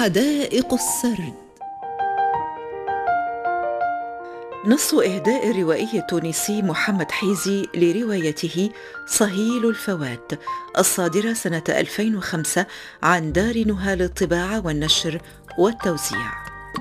حدائق السرد. نص إهداء الروائي التونسي محمد حيزي لروايته صهيل الفوات الصادرة سنة 2005 عن دار نهى للطباعة والنشر والتوزيع.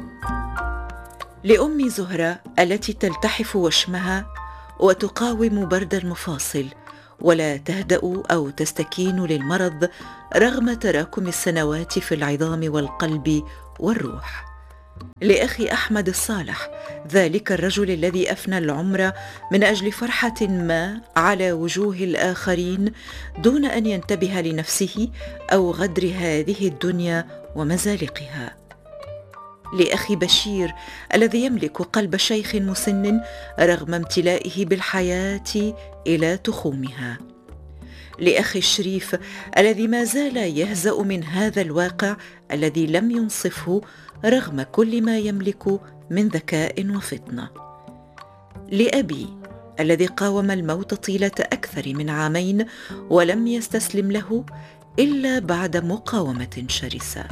لأم زهرة التي تلتحف وشمها وتقاوم برد المفاصل ولا تهدأ أو تستكين للمرض رغم تراكم السنوات في العظام والقلب والروح. لأخي أحمد الصالح، ذلك الرجل الذي أفنى العمر من أجل فرحة ما على وجوه الآخرين دون أن ينتبه لنفسه أو غدر هذه الدنيا ومزالقها. لأخي بشير الذي يملك قلب شيخ مسن رغم امتلائه بالحياة إلى تخومها. لأخي الشريف الذي ما زال يهزأ من هذا الواقع الذي لم ينصفه رغم كل ما يملك من ذكاء وفطنة. لأبي الذي قاوم الموت طيلة أكثر من عامين ولم يستسلم له إلا بعد مقاومة شرسة.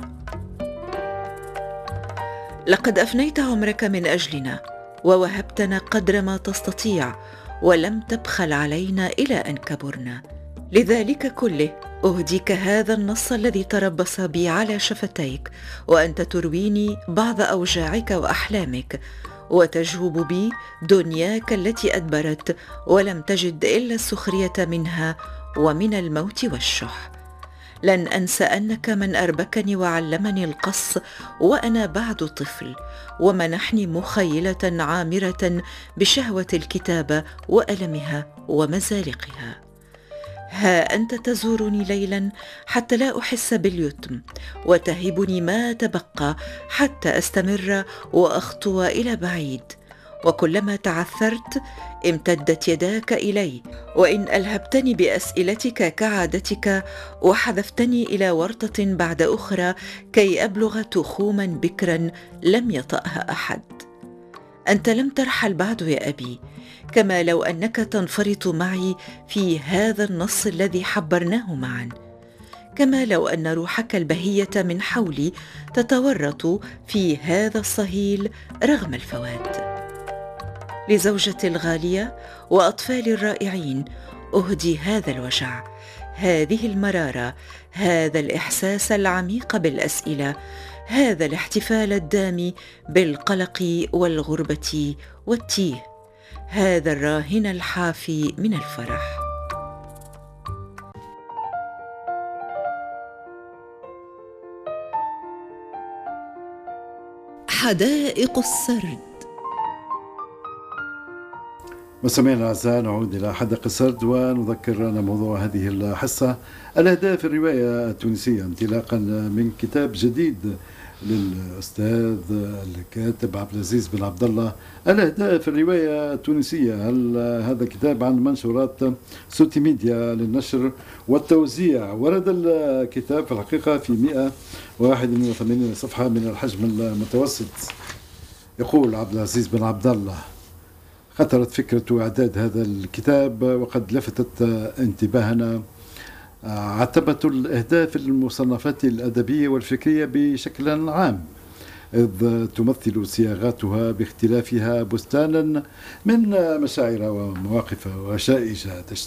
لقد أفنيت عمرك من أجلنا ووهبتنا قدر ما تستطيع ولم تبخل علينا إلى أن كبرنا. لذلك كله أهديك هذا النص الذي تربص بي على شفتيك وأنت ترويني بعض أوجاعك وأحلامك وتجهب بي دنياك التي أدبرت ولم تجد إلا السخرية منها ومن الموت والشح. لن أنسى أنك من أربكني وعلمني القص وأنا بعد طفل ومنحني مخيلة عامرة بشهوة الكتابة وألمها ومزالقها. ها أنت تزورني ليلا حتى لا أحس باليتم وتهبني ما تبقى حتى أستمر وأخطو إلى بعيد، وكلما تعثرت امتدت يداك إلي وإن ألهبتني بأسئلتك كعادتك وحذفتني إلى ورطة بعد أخرى كي أبلغ تخوما بكرا لم يطأها أحد. أنت لم ترحل بعد يا أبي، كما لو أنك تنفرط معي في هذا النص الذي حبرناه معا، كما لو أن روحك البهية من حولي تتورط في هذا الصهيل رغم الفوات. لزوجتي الغالية وأطفالي الرائعين أهدي هذا الوجع، هذه المرارة، هذا الإحساس العميق بالأسئلة، هذا الاحتفال الدامي بالقلق والغربة والتيه، هذا الراهن الحافي من الفرح. حدائق السرد. مستمعينا الأعزاء، نعود إلى حدائق السرد ونذكر أن موضوع هذه الحصة الأهداف الرواية التونسية انطلاقا من كتاب جديد للأستاذ الكاتب عبد العزيز بن عبد الله، الأهداف الرواية التونسية. هذا كتاب عن منشورات سوتي ميديا للنشر والتوزيع. ورد الكتاب في الحقيقة في 181 صفحة من الحجم المتوسط. يقول عبد العزيز بن عبد الله: خطرت فكرة إعداد هذا الكتاب وقد لفتت انتباهنا عتبة الأهداف المصنفات الأدبية والفكرية بشكل عام، إذ تمثل صياغاتها باختلافها بستانا من مشاعر ومواقف وشائج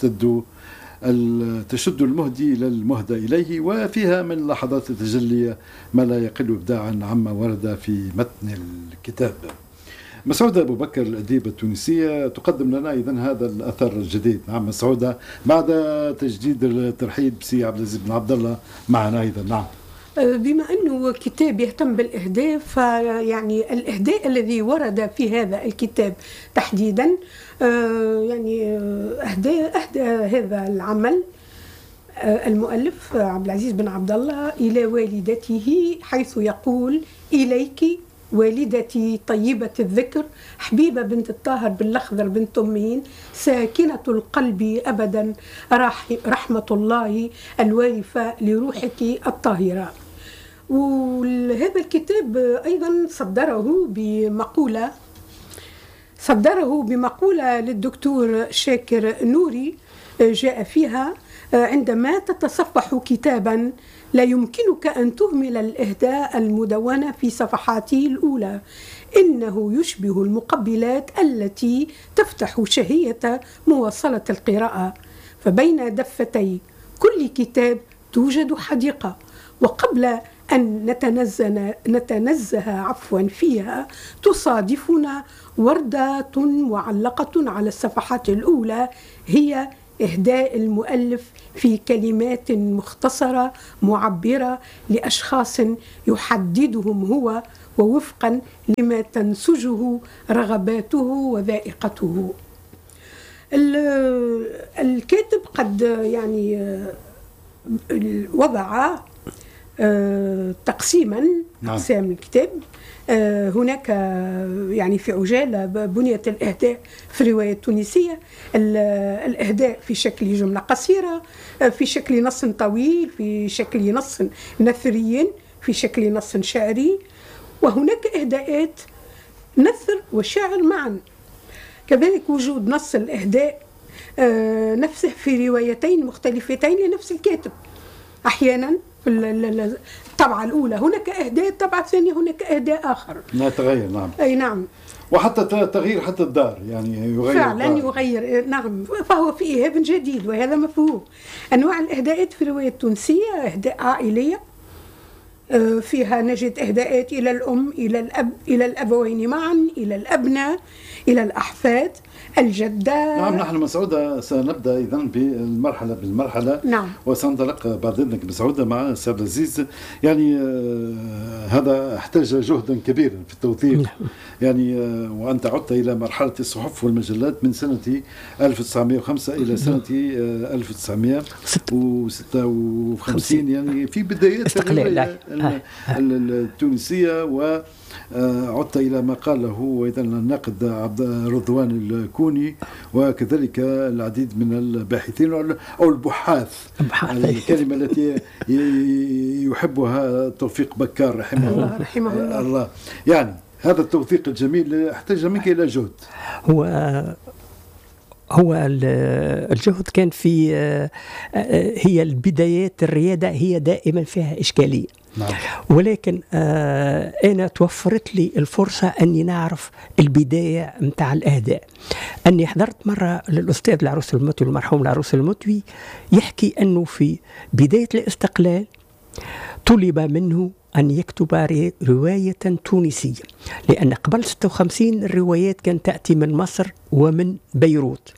تشد المهدي إلى المهدى إليه، وفيها من لحظات التجلي ما لا يقل إبداعا عما ورد في متن الكتاب. مسعودة أبو بكر الأديبة التونسية تقدم لنا إذن هذا الأثر الجديد. نعم مسعودة، بعد تجديد الترحيب بسي عبد العزيز بن عبد الله معنا أيضا. نعم، بما أنه كتاب يهتم بالإهداف، يعني الإهداء الذي ورد في هذا الكتاب تحديدا يعني أهدى هذا العمل المؤلف عبد العزيز بن عبد الله إلى والدته، حيث يقول: إليك والدتي طيبة الذكر، حبيبة بنت الطاهر بن الأخضر بنت أمين، ساكنة القلب أبدا، رحمة الله الوارفة لروحك الطاهرة. وهذا الكتاب أيضا صدره بمقولة للدكتور شاكر نوري جاء فيها: عندما تتصفح كتابا لا يمكنك أن تهمل الإهداء المدونة في صفحاته الأولى، إنه يشبه المقبلات التي تفتح شهية مواصلة القراءة. فبين دفتي كل كتاب توجد حديقة، وقبل أن نتنزه فيها تصادفنا وردة معلقة على الصفحات الأولى، هي إهداء المؤلف في كلمات مختصرة معبرة لأشخاص يحددهم هو ووفقا لما تنسجه رغباته وذائقته. الكاتب قد يعني وضع تقسيما أقسام الكتاب. هناك يعني في عجالة بنية الإهداء في الرواية التونسية، الإهداء في شكل جملة قصيرة، في شكل نص طويل، في شكل نص نثري، في شكل نص شعري، وهناك إهداءات نثر وشعر معا. كذلك وجود نص الإهداء نفسه في روايتين مختلفتين لنفس الكاتب. أحيانا في الطبعة الأولى هناك إهداء، الطبعة الثانية هناك إهداء آخر. تغير. نعم. أي نعم. وحتى تغيير حتى الدار، يعني يغير فعلا الدار. يغير. نعم، فهو في إيهاب جديد وهذا مفهوم. أنواع الإهداءات في الرواية التونسية إهداء عائلية، فيها نجد إهداءات إلى الأم، إلى الأب، إلى الأبوين معا، إلى الأبناء، إلى الأحفاد، الجدة. نعم. نحن مسعودة سنبدأ إذن بالمرحلة. نعم. وسننطلق بعد إذنك مسعودة مع السيد العزيز. يعني هذا احتاج جهدا كبيرا في التوثيق. يعني وأنت عدت إلى مرحلة الصحف والمجلات من سنة 1905 إلى سنة 1956، يعني في بدايات التونسية. وعدت إلى ما قاله أيضا الناقد عبد الرضوان الكوني، وكذلك العديد من الباحثين أو البحاث. الكلمة التي يحبها توفيق بكار رحمه الله. يعني هذا التوثيق الجميل احتاج منك إلى جهد. هو الجهد كان في هي البدايات. الريادة هي دائما فيها إشكالية. نعم. ولكن أنا توفرت لي الفرصة أني نعرف البداية متاع الأهداء. أني حضرت مرة للأستاذ العروس المتوي، المرحوم العروس المتوي، يحكي أنه في بداية الاستقلال طلب منه أن يكتب رواية تونسية، لأن قبل 56 الروايات كانت تأتي من مصر ومن بيروت،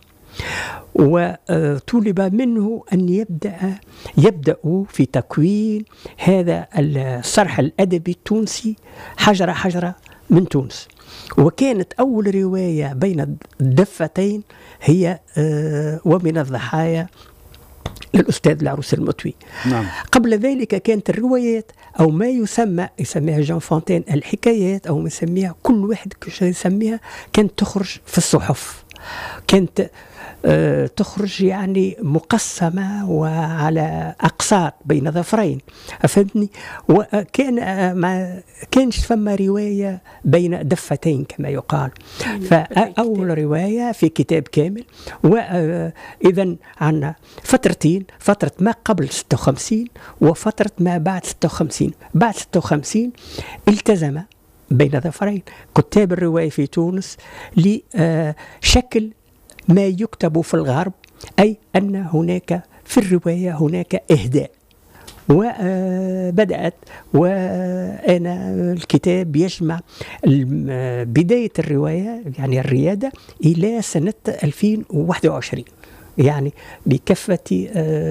وطلب منه أن يبدأ في تكوين هذا الصرح الأدبي التونسي حجرة حجرة من تونس. وكانت أول رواية بين الدفتين هي ومن الضحايا للأستاذ العروس المتوي. نعم. قبل ذلك كانت الروايات أو ما يسميها جان فونتين الحكايات، أو يسميها كل واحد يسميها، كانت تخرج في الصحف، كانت تخرج يعني مقسمة وعلى أقساط بين ظفرين، أفهمتني؟ وكان ما كانش فما رواية بين دفتين كما يقال. فأول رواية في كتاب كامل. وإذن عنا فترتين، فترة ما قبل 56 وفترة ما بعد 56. بعد 56 التزم بين ظفرين كتاب الرواية في تونس لشكل ما يكتب في الغرب، أي أن هناك في الرواية هناك إهداء. وبدأت وأنا الكتاب يجمع بداية الرواية يعني الريادة إلى سنة 2021، يعني بكافة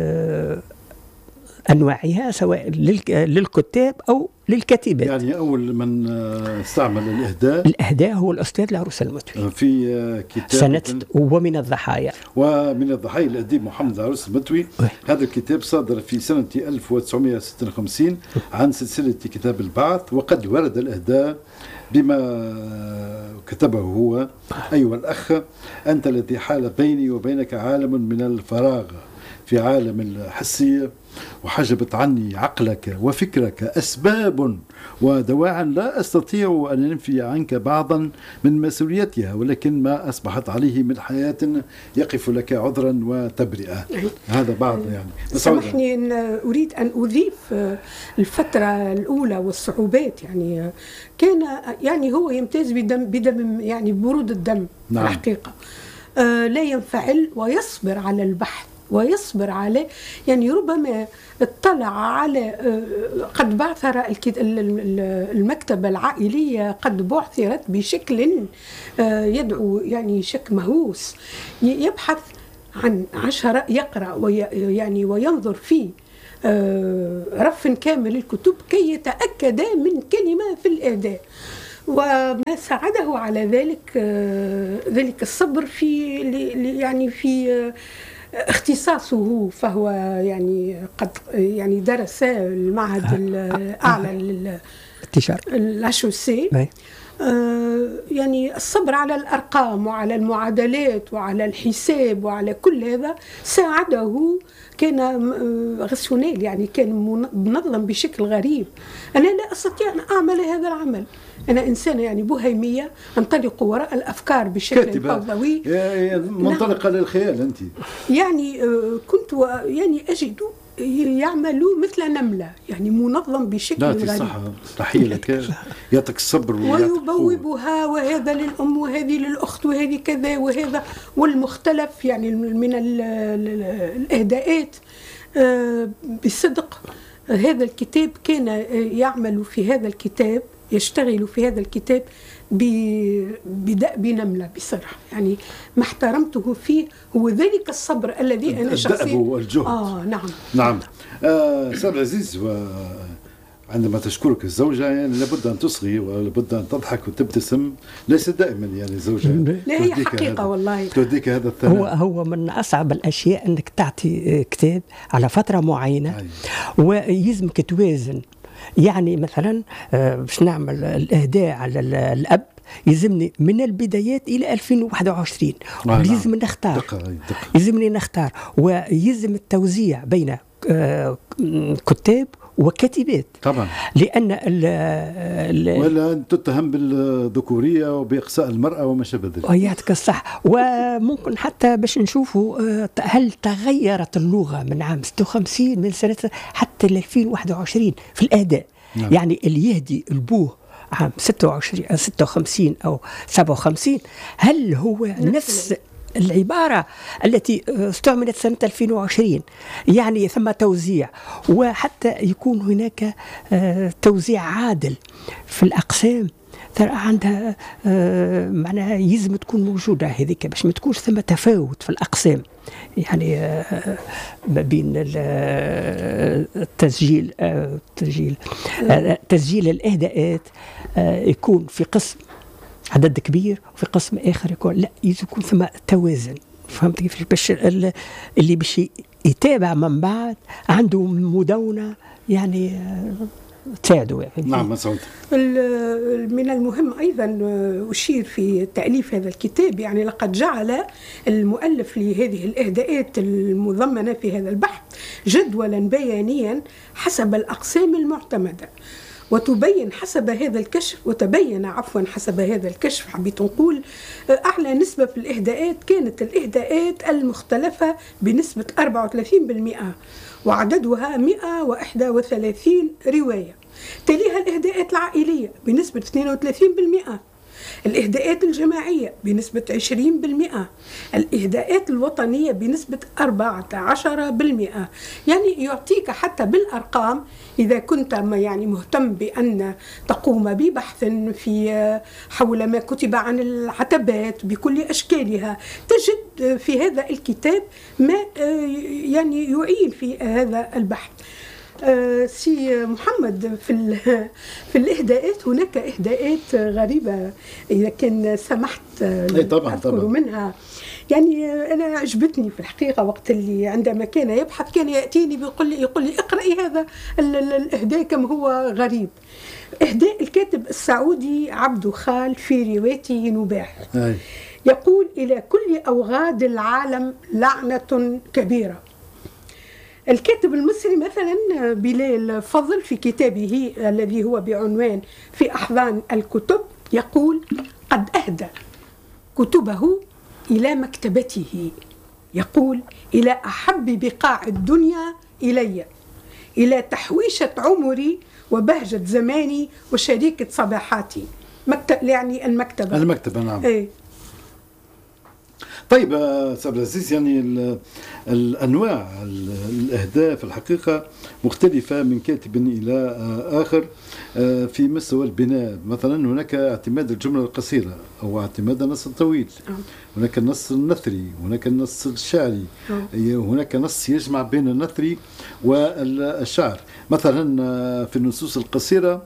أنواعها سواء للكتاب أو للكاتبات. يعني أول من استعمل الإهداء هو الأستاذ العروس المتوي في كتاب سنة ومن الضحايا. ومن الضحايا الأديب محمد العروس المتوي. هذا الكتاب صادر في سنة 1956 عن سلسلة كتاب البعث. وقد ورد الإهداء بما كتبه هو: أيها الأخ، أنت الذي حال بيني وبينك عالم من الفراغ في عالم الحسية، وحجبت عني عقلك وفكرك أسباب ودواعٍ لا أستطيع أن أنفي عنك بعضا من مسؤوليتها، ولكن ما أصبحت عليه من حياة يقف لك عذرا وتبرئة. هذا بعض يعني. سامحني أن أريد أن أضيف الفترة الأولى والصعوبات، يعني كان يعني هو يمتاز بدم يعني برود الدم. نعم. الحقيقة لا ينفعل ويصبر على البحث ويصبر على، يعني ربما اطلع على قد بعثر المكتبة العائلية قد بعثرت بشكل يدعو يعني شك مهووس، يبحث عن 10 يقرأ يعني وينظر في رف كامل الكتب كي يتأكد من كلمة في الإهداء. وما ساعده على ذلك الصبر في يعني في اختصاصه، فهو يعني قد يعني درس المعهد الأعلى للتجارة الHEC، يعني الصبر على الأرقام وعلى المعادلات وعلى الحساب وعلى كل هذا ساعده. كان غسونيل يعني كان منظم بشكل غريب. أنا لا أستطيع أن أعمل هذا العمل، أنا إنسانة يعني بوهيمية أنطلق وراء الأفكار بشكل فوضوي، منطلقة للخيال أنت. يعني كنت يعني أجد يعمل مثل نملة، يعني منظم بشكل غريب. لا صح، مستحيل لك يعطيك الصبر ويبوبها، وهذا للأم وهذه للأخت وهذه كذا وهذا، والمختلف يعني من الإهداءات. بصدق هذا الكتاب كان يعمل في هذا الكتاب، يشتغل في هذا الكتاب بدأب نملة بصراحة. يعني ما احترمته فيه هو ذلك الصبر الذي أنا شخصيا الدأب والجهد. نعم. سيد العزيز، عندما تشكرك الزوجة يعني لابد أن تصغي ولابد أن تضحك وتبتسم، ليس دائما يعني الزوجة لا هي حقيقة والله توديك هذا الثناء. هو من أصعب الأشياء أنك تعطي كتاب على فترة معينة ويلزمك توازن. يعني مثلا باش نعمل الإهداء على الأب يلزمني من البدايات إلى 2021 ويلزم نختار، يلزمني نختار، ويلزم التوزيع بين كتاب وكاتبات طبعا، لأن ولا تتهم بالذكورية وبإقصاء المرأة وما شابه ذلك. يعطيك الصح. وممكن حتى باش نشوفوا هل تغيرت اللغة من عام 56 من سنة حتى 2021 في الأداء. نعم. يعني اللي يهدي البوه عام 56 أو 57 هل هو نفس العبارة التي استعملت سنة 2020؟ يعني ثم توزيع، وحتى يكون هناك توزيع عادل في الأقسام ترى عندها معناها يلزم تكون موجودة هذيك باش ما تكونش ثم تفاوت في الأقسام. يعني ما بين تسجيل الإهداءات يكون في قسم عدد كبير وفي قسم آخر يكون لا، يكون ثم توازن. فهمت كيف؟ باش اللي باش يتابع من بعد عنده مدونة يعني تساعده. نعم مسعود. من المهم أيضا أشير في تأليف هذا الكتاب، يعني لقد جعل المؤلف لهذه الإهداءات المضمنة في هذا البحث جدولا بيانيا حسب الأقسام المعتمدة، وتبين حسب هذا الكشف حسب هذا الكشف حبيت نقول أعلى نسبة في الإهداءات كانت الإهداءات المختلفة بنسبة 34%، وعددها 131 رواية. تليها الإهداءات العائلية بنسبة 32%، الإهداءات الجماعية بنسبة 20%، الإهداءات الوطنية بنسبة 14%. يعني يعطيك حتى بالأرقام إذا كنت يعني مهتم بأن تقوم ببحث في حول ما كتب عن العتبات بكل أشكالها، تجد في هذا الكتاب ما يعني يعين في هذا البحث. سي محمد، في الإهداءات هناك إهداءات غريبة إذا كان سمحت أذكر منها. يعني أنا عجبتني في الحقيقة وقت اللي عندما كان يبحث كان يأتيني يقول لي اقرأي هذا الإهداء كم هو غريب. إهداء الكاتب السعودي عبد خال في روايته نباح يقول: إلى كل أوغاد العالم لعنة كبيرة، الكاتب المصري مثلا بلال فضل في كتابه الذي هو بعنوان في أحضان الكتب يقول: قد أهدى كتبه إلى مكتبته، يقول: إلى أحب بقاع الدنيا إلي، إلى تحويشة عمري وبهجة زماني وشريكة صباحاتي. يعني المكتبة نعم. إيه. طيب أستاذ عبد العزيز، يعني الأنواع الأهداف في الحقيقة مختلفة من كاتب إلى آخر في مستوى البناء. مثلا هناك اعتماد الجملة القصيرة أو اعتماد النص الطويل، هناك النص النثري، هناك النص الشعري، هناك نص يجمع بين النثري والشعر. مثلا في النصوص القصيرة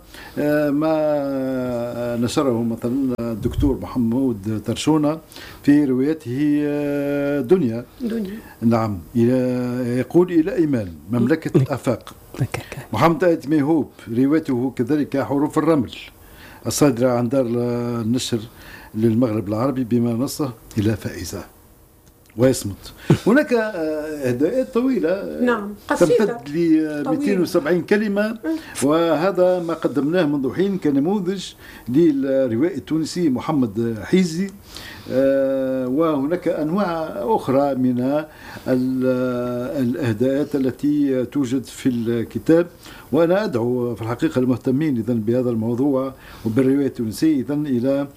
ما نشره مثلا الدكتور محمود ترشونة في روايته دنيا. نعم، يقول: إلى إيمان مملكة الآفاق. محمد آيت ميهوب روايته كذلك حروف الرمل الصادرة عن دار النشر للمغرب العربي بما نصه إلى فائزة ويصمت. هناك هدايات طويلة، نعم، تمتد ل 270 كلمة، وهذا ما قدمناه منذ حين كنموذج للروائي التونسي محمد حيزي. وهناك أنواع أخرى من الأهداءات التي توجد في الكتاب، وأنا أدعو في الحقيقة المهتمين إذن بهذا الموضوع وبالرواية التونسية إذن إلى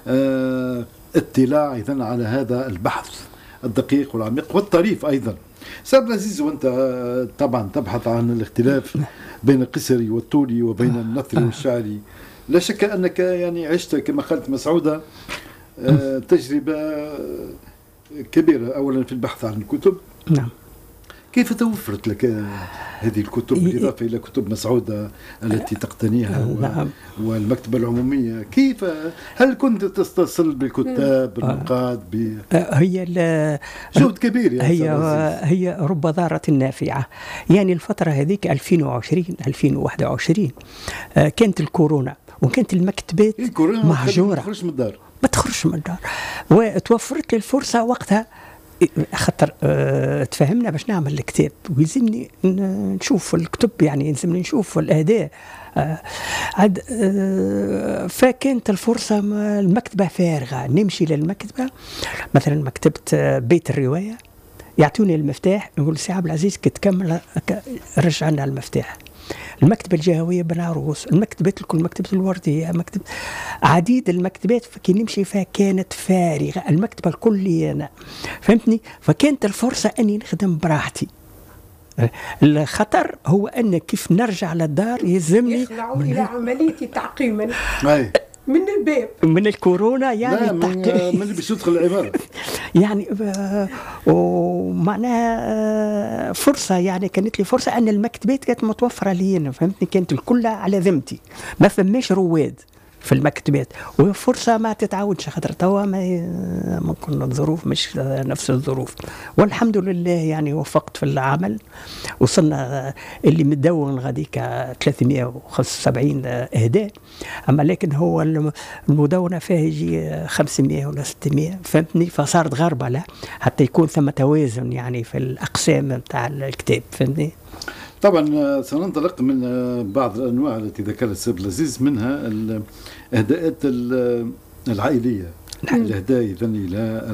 اطلاع إذن على هذا البحث الدقيق والعميق والطريف أيضا. سيد العزيز، وأنت طبعا تبحث عن الاختلاف بين القصري والطولي وبين النثري والشعري. لا شك أنك يعني عشت كما قالت مسعودة تجربة كبيرة أولا في البحث عن الكتب. نعم. كيف توفرت لك هذه الكتب بالإضافة إلى كتب مسعودة التي تقتنيها والمكتبة العمومية؟ كيف، هل كنت تتصل بالكتاب بالنقاد هي جهد كبير يعني. هي رب ضارة نافعة. يعني الفترة هذيك 2020-2021 كانت الكورونا وكانت المكتبات مهجورة، ما تخرجش من الدار، وتوفرت لي الفرصة وقتها. خاطر تفهمنا باش نعمل الكتاب ويلزمني نشوف الكتب، يعني يلزمني نشوف الأداء عاد. فكانت الفرصة المكتبة فارغة، نمشي للمكتبة مثلا مكتبة بيت الرواية، يعطوني المفتاح، يقول سي عبد العزيز كي تكمل رجع لنا المفتاح. المكتبة الجهوية بالعروس، المكتبات الكل، مكتبة الوردية، مكتبة عديد المكتبات كي نمشي فيها كانت فارغة، المكتبة الكلية أنا فهمتني. فكانت الفرصة أني نخدم براحتي. الخطر هو أن كيف نرجع للدار يلزمني يخلعوا إلى عملية تعقيم من الباب من الكورونا، يعني من اللي باش يدخل العمارة يعني. ومعناها فرصة، يعني كانت لي فرصة أن المكتبات كانت متوفرة لي، فهمتني، كانت الكل على ذمتي، ما فماش رواد في المكتبات، وفرصة ما تتعاودش. خاطر توا ممكن الظروف مش نفس الظروف، والحمد لله يعني وفقت في العمل. وصلنا اللي مدون غاديك 375 إهداء، أما لكن هو المدونة فيها يجي 500 ولا 600، فهمتني. فصارت غربلة حتى يكون ثم توازن يعني في الأقسام متاع الكتاب، فهمتني. طبعا سننطلق من بعض الأنواع التي ذكرها السيد العزيز، منها الإهداءات العائلية، الإهداء إذن إلى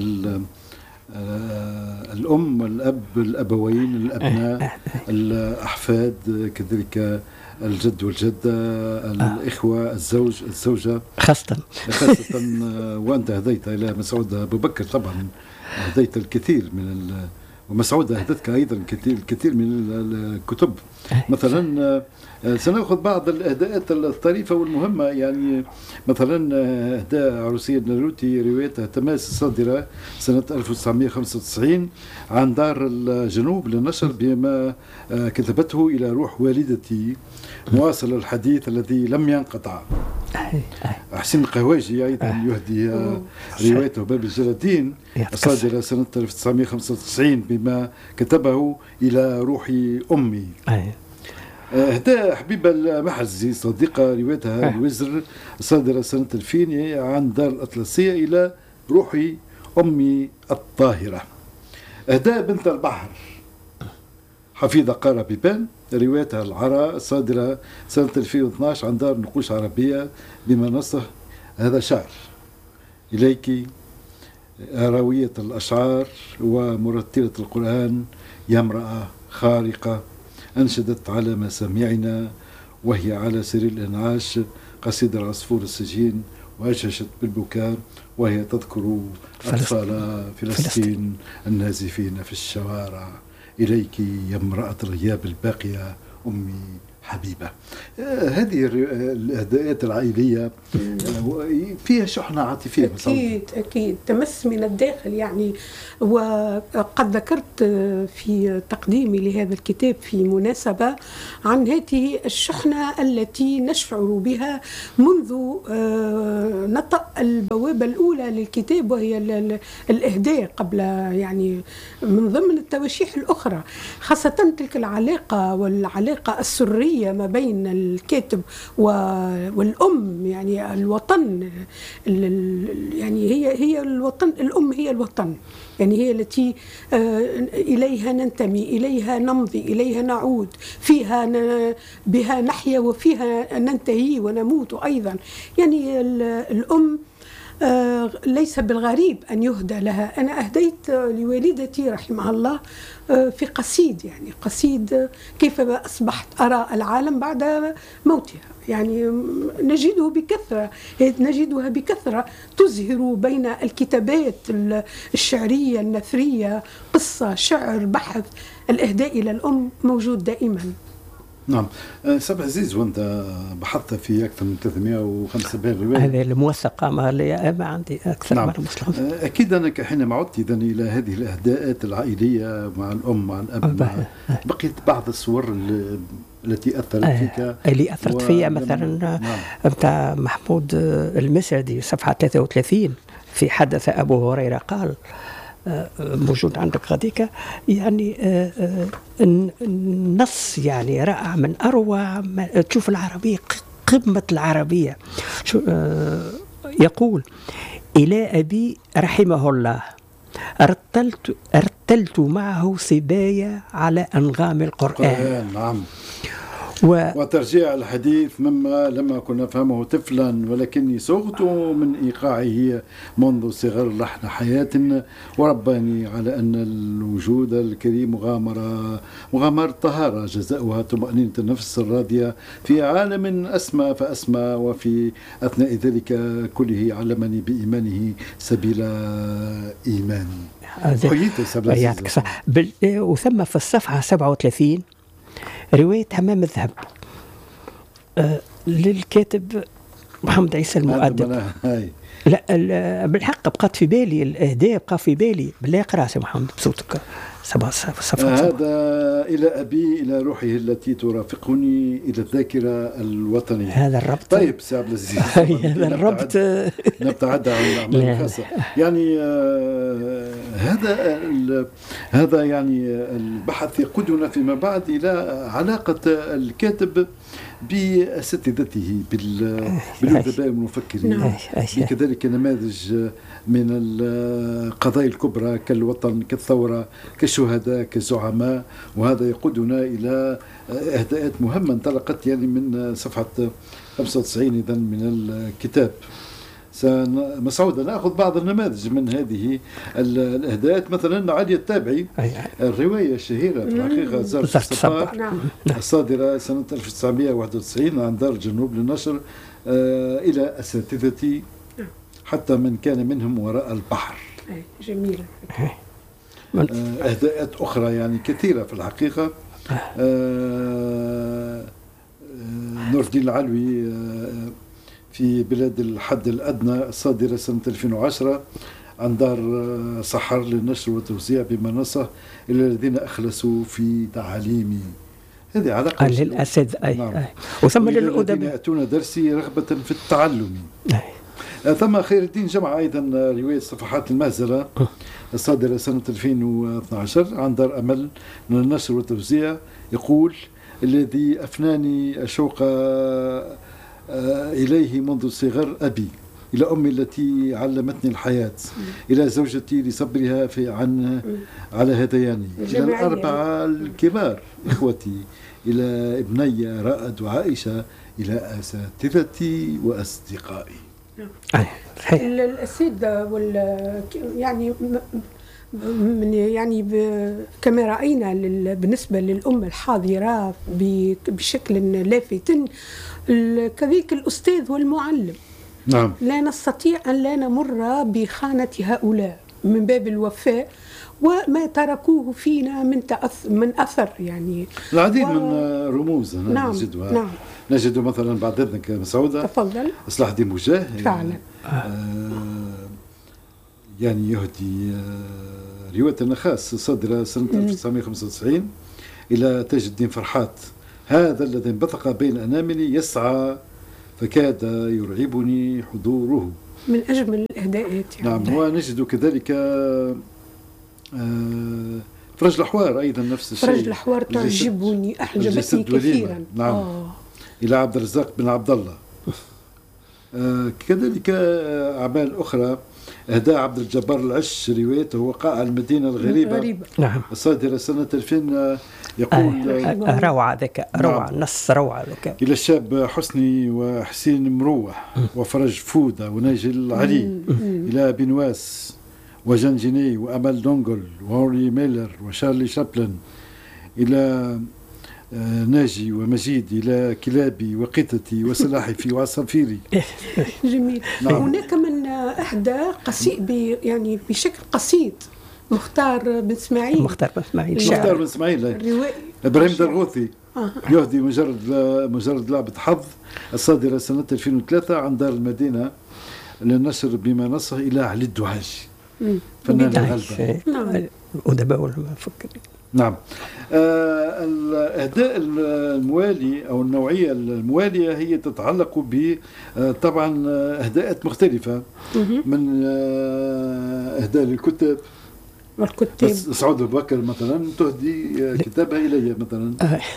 الأم والأب، الأبوين، الأبناء، الأحفاد، كذلك الجد والجدة، الإخوة، الزوج، الزوجة خاصة. وأنت هديت إلى مسعود أبو بكر، طبعا هديت الكثير من ومسعود أهدتك أيضا الكثير من الكتب. مثلا سنأخذ بعض الأهداءات الطريفة والمهمة، يعني مثلا أهداء عروسية الناروتي روايتها تماس الصادرة سنة 1995 عن دار الجنوب للنشر بما كتبته إلى روح والدتي، مواصل الحديث الذي لم ينقطع. حسين القهواجي أيضا يهدي روايته باب الجلادين الصادرة سنة 1995 بما كتبه إلى روح أمي. هداء حبيبة المحرزي صديقة روايتها الوزر الصادرة سنة 2000 عن دار الأطلسية إلى روحي أمي الطاهرة. هداء بنت البحر حفيظة قارة بيبان، روايتها العراء صادرة سنة 2012 عن دار نقوش عربية بمنصة. هذا شعر: إليك راوية الأشعار ومرتلة القرآن يا امرأة خارقة، أنشدت على مسامعنا وهي على سرير الإنعاش قصيد العصفور السجين، وأجهشت بالبكاء وهي تذكر أطفال فلسطين النازفين في الشوارع. إليك يا امرأة الغياب الباقية أمي حبيبة. هذه الأهداءات العائلية فيها شحنة عاطفية. أكيد تمس من الداخل يعني. وقد ذكرت في تقديمي لهذا الكتاب في مناسبة عن هذه الشحنة التي نشعر بها منذ نطق البوابة الأولى للكتاب، وهي الإهداء قبل يعني من ضمن التواشيح الأخرى، خاصة تلك العلاقة والعلاقة السرية ما بين الكاتب والأم، يعني الوطن، يعني هي الوطن، الأم هي الوطن، يعني هي التي إليها ننتمي، إليها نمضي، إليها نعود، فيها بها نحيا وفيها ننتهي ونموت أيضا. يعني الأم ليس بالغريب أن يهدى لها. أنا أهديت لوالدتي رحمها الله في قصيد، يعني قصيد كيف أصبحت أرى العالم بعد موتها. يعني نجدها بكثرة تزهر بين الكتابات الشعرية النثرية، قصة، شعر، بحث. الإهداء إلى الأم موجود دائما. نعم. سبع عزيز، وانت بحثت في اكثر من 375 روايه. هذه الموثقه ما عندي اكثر. نعم. من المسلم. اكيد انك حينما عدت اذا الى هذه الاهداءات العائليه مع الام مع الاب، بقيت بعض الصور التي اثرت فيك. اللي اثرت فيها مثلا بتاع محمود المسعدي صفحه 33 في حدث ابو هريره قال، موجود عندك غاديك، يعني النص يعني رائع من أروع. تشوف العربية قمة العربية. يقول: إلى أبي رحمه الله أرتلت معه صبايا على أنغام القرآن. نعم. وترجيع الحديث مما لما كنا فهمه طفلا، ولكني صغت من إيقاعه منذ صغر لحن حياة، ورباني على أن الوجود الكريم مغامرة طهارة، جزاؤها طمأنينة النفس الراضية في عالم أسمى فأسمى، وفي أثناء ذلك كله علمني بإيمانه سبيل إيماني. وثم في الصفحة 37 رواية حمام الذهب للكاتب محمد عيسى المؤدب. لا بالحق بقات في بالي الإهداء، بقى في بالي بالله اقرأ سي محمد بصوتك. هذا إلى أبي، إلى روحه التي ترافقني، إلى الذاكرة الوطنية. هذا الربط. طيب سي عبد العزيز، هذا الربط نبتعد عن الأعمال الخاصة. يعني هذا يعني البحث يقودنا فيما بعد إلى علاقة الكاتب بأساتذته، بالأدباء والمفكرين، كذلك نماذج من القضايا الكبرى كالوطن، كالثورة، كالشهداء، كالزعماء. وهذا يقودنا إلى إهداءات مهمة انطلقت يعني من صفحة 95 إذن من الكتاب. مسعود نأخذ بعض النماذج من هذه الإهداءات. مثلا علي التابعي، الرواية الشهيرة في الحقيقة زرت الصباح، الصادرة سنة 1991 عن دار الجنوب للنشر، إلى أساتذتي حتى من كان منهم وراء البحر. جميلة. إهداءات أخرى يعني كثيرة في الحقيقة. نور الدين العلوي في بلاد الحد الأدنى، الصادرة سنة 2010 عن دار صحر للنشر والتوزيع بمنصة، إلى الذين أخلصوا في تعاليمي. هذه علاقة للأساتذة. وثم للأدب يأتون درسي رغبة في التعلم. ثم خير الدين جمع أيضا رواية صفحات المهزلة، الصادرة سنة 2012 عن دار أمل للنشر والتوزيع. يقول: الذي أفناني الشوق إليه منذ صغر أبي، إلى أمي التي علمتني الحياة، إلى زوجتي لصبرها على هذياني، إلى الأربعة الكبار إخوتي، إلى ابني رائد وعائشة، إلى أساتذتي وأصدقائي. السيد يعني كما رأينا بالنسبة للأمة الحاضرة بشكل لافت كذلك الأستاذ والمعلم. نعم. لا نستطيع أن لا نمر بخانة هؤلاء من باب الوفاء وما تركوه فينا من أثر يعني العديد من رموز. نعم. نجدها. نعم. نجد مثلا بعد إذنك مسعودة، تفضل. صلاح الدين بوجاه فعلا. يعني يهدي رواية النخاس صادرة سنة 1995 إلى تاج الدين فرحات: هذا الذي انبثق بين أناملي يسعى فكاد يرعبني حضوره. من أجمل الإهداءات يعني. نعم. ونجد كذلك فرج الأحوار أيضا نفس الشيء. فرج الأحوار تعجبني، أعجبتني كثيرا. نعم. إلى عبد الرزاق بن عبد الله. كذلك أعمال أخرى: إهداء عبد الجبار العش روايته وقائع المدينة الغريبة. نعم. الصادرة سنة 2000. يقول روعة ذكاء، روعة. نعم. نص روعة ذكاء. إلى الشاب حسني وحسين مروح وفرج فودة وناجي العلي، إلى بنواس وجنجيني وأمل دونغول وهوري ميلر وشارلي شابلن، إلى ناجي ومجيد، إلى كلابي وقتتي وسلاحفي وعصافيري. جميل. نعم. هناك من أهدى قصيد يعني بشكل قصيد مختار بن اسماعيل. مختار بن اسماعيل الروائي إبراهيم درغوثي يهدي مجرد لعبة حظ، الصادرة سنة 2003 عن دار المدينة للنشر بما نصه إلى علي الدعاجي فنان الغلبة. نعم. الأدباء والمفكرين. نعم. الأهداء الموالي أو النوعية الموالية هي تتعلق طبعا أهداءات مختلفة، من أهداء للكتاب والكتاب. سعود أبو بكر مثلا تهدي كتابها إلي مثلا.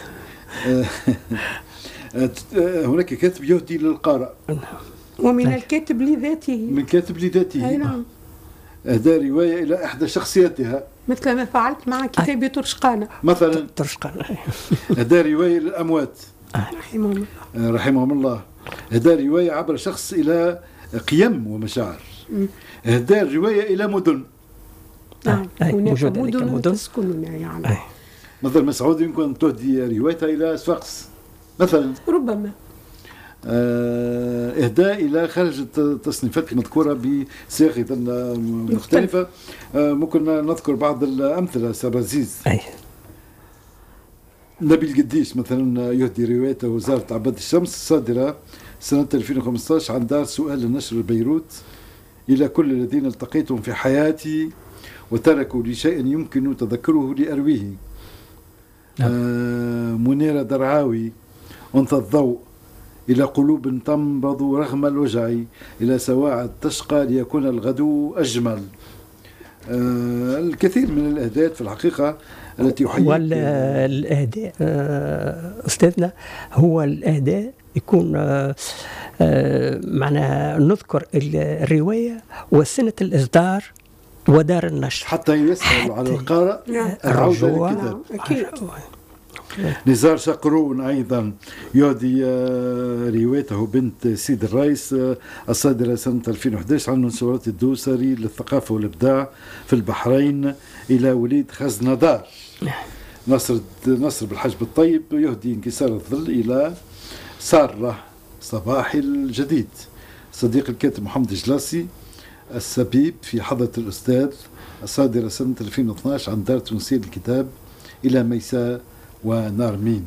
هناك كاتب يهدي للقارئ، ومن الكاتب لذاته. من كاتب لذاته. نعم. أهداء رواية إلى إحدى شخصياتها، مثل ما فعلت مع كتابي طرشقانة مثلا. طرشقانة. أهداء رواية للأموات رحمهم الله. أهداء رواية عبر شخص إلى قيم ومشاعر. أهداء رواية إلى مدن. نعم. هناك مدن تسكننا يعني. مثل مسعود يمكن تهدي روايتها إلى صفاقس مثلا، ربما. إهداء إلى خارج التصنيفات المذكورة بصيغ مختلفة. ممكن نذكر بعض الأمثلة: سبازيز. نبيل قديش مثلا يهدي روايته وزارة عباد الشمس، صادرة سنة 2015 عن دار سؤال للنشر بيروت: إلى كل الذين التقيتهم في حياتي وتركوا لي شيء يمكن تذكره لأرويه. منيرة درعاوي: أنثى الضوء: إلى قلوب تنبض رغم الوجع، إلى سواعد تشقى ليكون الغدو أجمل. الكثير من الأهداء في الحقيقة التي يحيي. والأهداء أستاذنا هو الأهداء يكون معنا نذكر الرواية وسنة الإصدار ودار النشر حتى يسهل على القارئ العودة للكتاب. أكيد. نزار شقرون أيضا يهدي روايته بنت سيد الرئيس، الصادرة سنة 2011 عن منشورات الدوسري للثقافة والإبداع في البحرين، إلى وليد خزندار. نصر بالحجب الطيب يهدي انكسار الظل إلى سارة صباح الجديد. صديق الكاتب محمد جلاسي، السبيب في حضرة الأستاذ، الصادرة سنة 2012 عن دار تونسية الكتاب، إلى ميساء ونارمين.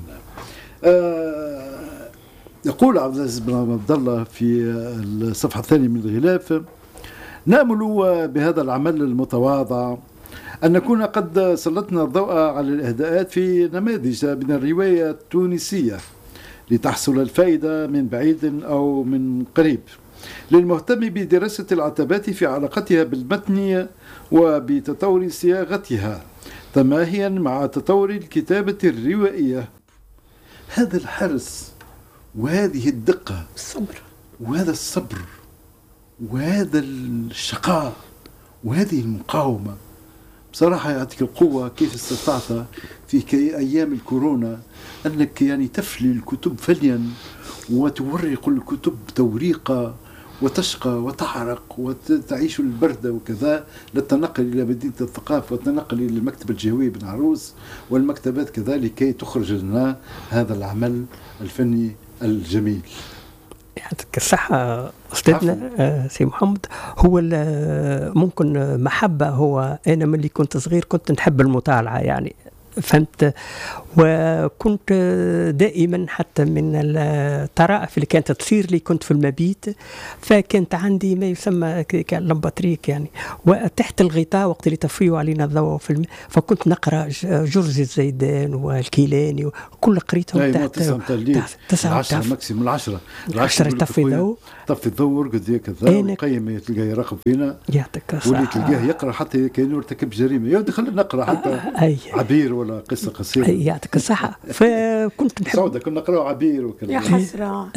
يقول عبد العزيز بن عبد الله في الصفحة الثانية من الغلاف: نأمل بهذا العمل المتواضع أن نكون قد سلطنا الضوء على الإهداءات في نماذج من الرواية التونسية لتحصل الفائدة من بعيد أو من قريب، للمهتم بدراسة العتبات في علاقتها بالمتن وبتطور صياغتها تماهيا مع تطور الكتابة الروائية. هذا الحرص وهذه الدقة الصبر وهذا الصبر وهذا الشقاء وهذه المقاومة بصراحة يعطيك القوة كيف استطعت في أيام الكورونا أنك يعني تفلي الكتب فليا وتورق الكتب توريقة وتشقى وتحرق وتعيش البردة وكذا للتنقل إلى مدينة الثقافة والتنقل إلى المكتبة الجهوية بن عروس والمكتبات كذا لكي تخرج لنا هذا العمل الفني الجميل. يعطيك الصحة أستاذنا سي محمد. هو ممكن محبة، هو أنا ملي كنت صغير كنت نحب المطالعة يعني، فهمت، وكنت دائما حتى من الطرائف اللي كانت تصير لي كنت في المبيت، فكانت عندي ما يسمى لمباتريك يعني، وتحت الغطاء وقت اللي تفريوا علينا الضوء فكنت نقرا جورج الزيدان والكيلاني وكل قريتهم تحت 9 ماكسيموم 10 طفي ضوء قد هيك كذا وقيم تلقاه يراقب فينا واللي تلقاه يقرا حتى كانه ارتكب جريمه يا خلينا نقرا حتى عبير ولا قصة قصيرة. يعطيك الصحة. فكنت نحب سعودة كنا نقرأ عبير وكذا يا حسرة.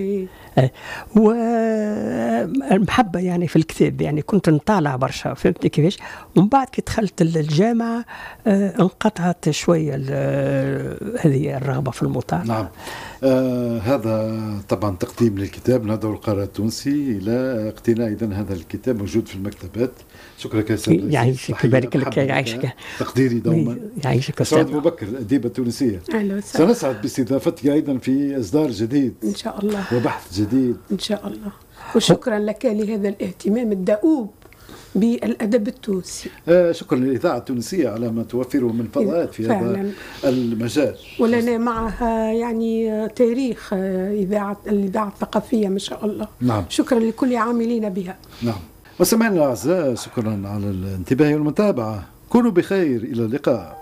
والمحبة يعني في الكتاب يعني كنت نطالع برشا، فهمتني كيفاش. ومن بعد كي دخلت الجامعة انقطعت شوية هذه الرغبة في المطالعة. نعم. هذا طبعا تقديم للكتاب ندعو القارئ التونسي إلى اقتناء إذن هذا الكتاب موجود في المكتبات. شكرا كثيرا. يعيشك يبارك لك، يعيشك. تقديري دوما. يعيشك سعد أبو بكر الأديبة التونسية. سنسعد باستضافتك أيضا في إصدار جديد إن شاء الله وبحث جديد إن شاء الله. وشكرا لك لهذا الاهتمام الدؤوب بالأدب التونسي. شكرا للإذاعة التونسية على ما توفره من فضاءات في هذا المجال، ولنا معها يعني تاريخ الإذاعة الثقافية ما شاء الله. نعم. شكرا لكل عاملين بها. نعم. وسمعنا الأعزاء، شكرا على الانتباه والمتابعة. كونوا بخير، إلى اللقاء.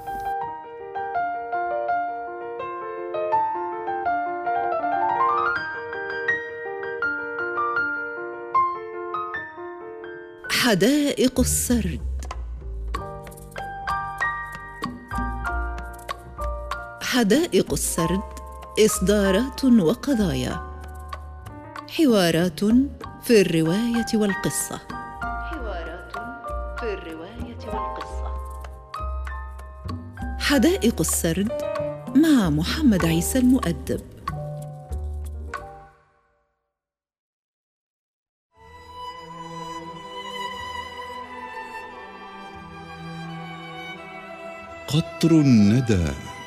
حدائق السرد. حدائق السرد إصدارات وقضايا، حوارات في الرواية والقصة. حدائق السرد مع محمد عيسى المؤدب. قطر الندى.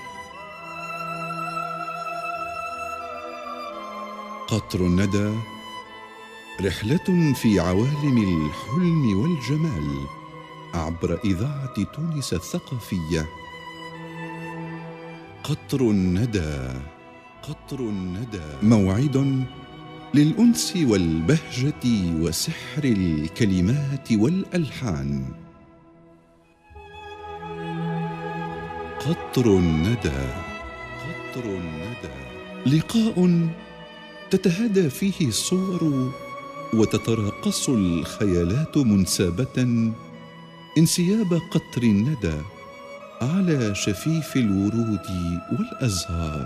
قطر الندى رحلة في عوالم الحلم والجمال عبر إذاعة تونس الثقافية. قطر الندى. قطر الندى موعد للأنس والبهجة وسحر الكلمات والألحان. قطر الندى. قطر الندى لقاء تتهادى فيه الصور وتتراقص الخيالات منسابة انسياب قطر الندى على شفيف الورود والأزهار.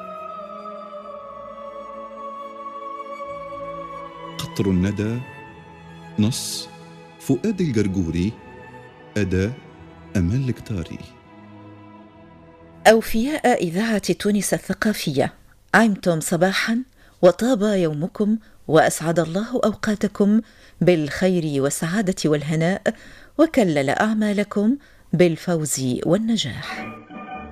قطر الندى، نص فؤاد الجرجوري، أداء أمال الكتاري. أوفياء إذاعة تونس الثقافية، عمتم صباحا وطاب يومكم وأسعد الله أوقاتكم بالخير والسعادة والهناء وكلل أعمالكم بالفوز والنجاح.